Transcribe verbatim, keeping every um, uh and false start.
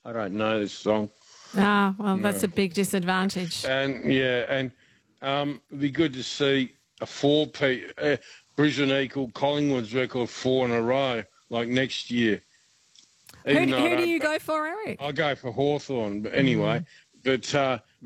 I don't know this song. Ah, well, that's No. a big disadvantage. And yeah, and um, it'd be good to see a four P uh, Brisbane equal Collingwood's record four in a row, like next year. Who, Even though I who do don't, you go for, Eric? I go for Hawthorn, but anyway. But uh,